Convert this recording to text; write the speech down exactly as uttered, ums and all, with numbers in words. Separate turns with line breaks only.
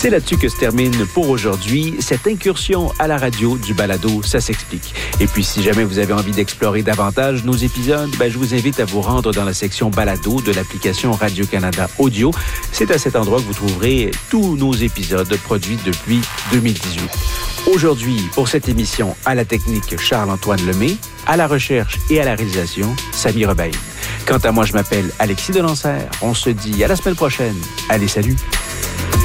C'est là-dessus que se termine pour aujourd'hui cette incursion à la radio du balado Ça s'explique. Et puis, si jamais vous avez envie d'explorer davantage nos épisodes, ben, je vous invite à vous rendre dans la section balado de l'application Radio-Canada Audio. C'est à cet endroit que vous trouverez tous nos épisodes produits depuis deux mille dix-huit. Aujourd'hui, pour cette émission, à la technique, Charles-Antoine Lemay, à la recherche et à la réalisation, Samy Rebaï. Quant à moi, je m'appelle Alexis Delancer. On se dit à la semaine prochaine. Allez, salut!